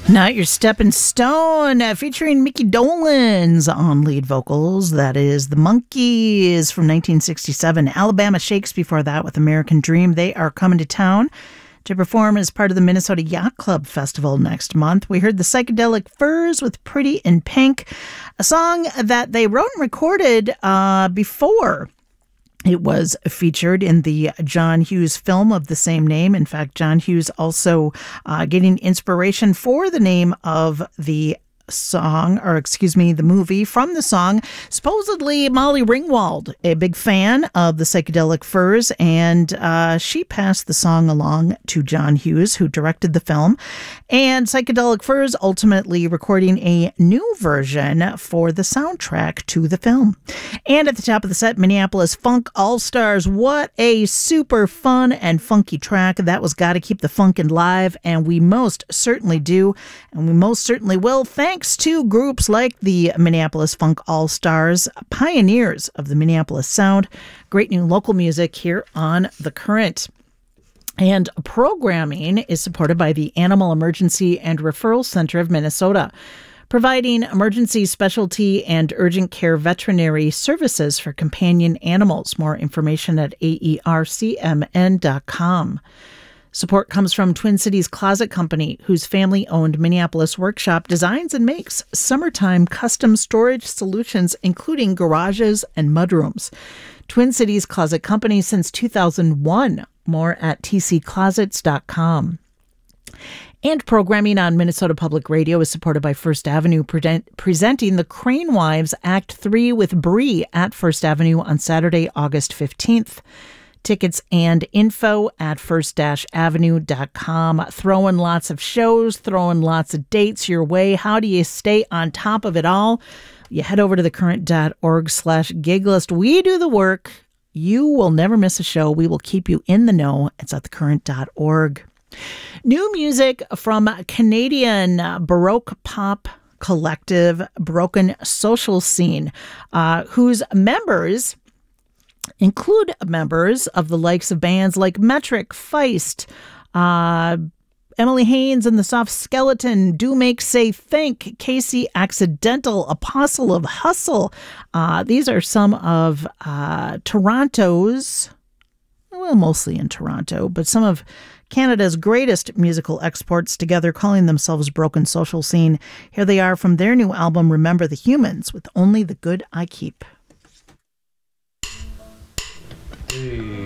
Not Your Stepping Stone, featuring Mickey Dolenz on lead vocals. That is The Monkees from 1967. Alabama Shakes before that with American Dream. They are coming to town to perform as part of the Minnesota Yacht Club Festival next month. We heard the Psychedelic Furs with Pretty in Pink, a song that they wrote and recorded before it was featured in the John Hughes film of the same name. In fact, John Hughes also getting inspiration for the name of the song, or excuse me, the movie from the song. Supposedly Molly Ringwald, a big fan of the Psychedelic Furs, and she passed the song along to John Hughes, who directed the film, and Psychedelic Furs ultimately recording a new version for the soundtrack to the film. And at the top of the set, Minneapolis Funk All-Stars. What a super fun and funky track. That was Gotta Keep the Funkin' Live, and we most certainly do, and we most certainly will, thanks to groups like the Minneapolis Funk All-Stars, pioneers of the Minneapolis sound. Great new local music here on The Current. And programming is supported by the Animal Emergency and Referral Center of Minnesota, providing emergency specialty and urgent care veterinary services for companion animals. More information at aercmn.com. Support comes from Twin Cities Closet Company, whose family-owned Minneapolis workshop designs and makes summertime custom storage solutions, including garages and mudrooms. Twin Cities Closet Company since 2001. More at tcclosets.com. And programming on Minnesota Public Radio is supported by First Avenue, presenting the Crane Wives Act 3 with Brie at First Avenue on Saturday, August 15th. Tickets and info at first-avenue.com. Throwing lots of shows, throwing lots of dates your way. How do you stay on top of it all? You head over to thecurrent.org/giglist. We do the work. You will never miss a show. We will keep you in the know. It's at thecurrent.org. New music from Canadian Baroque pop collective Broken Social Scene, whose members include members of the likes of bands like Metric, Feist, Emily Haynes and the Soft Skeleton, Do Make Say Think, Casey Accidental, Apostle of Hustle. These are some of Toronto's, well, mostly in Toronto, but some of Canada's greatest musical exports together, calling themselves Broken Social Scene. Here they are from their new album, Remember the Humans, with Only the Good I Keep. Hey.